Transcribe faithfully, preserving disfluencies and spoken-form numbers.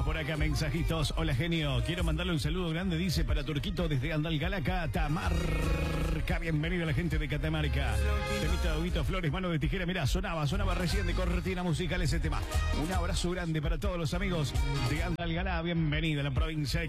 tenemos por acá mensajitos. Hola, genio. Quiero mandarle un saludo grande, dice, para Turquito desde Andalgalá, Catamarca. Bienvenido a la gente de Catamarca. Temita de Huguito Flores, mano de tijera. Mirá, sonaba, sonaba recién de cortina musical ese tema. Un abrazo grande para todos los amigos de Andalgalá. Bienvenido a la provincia de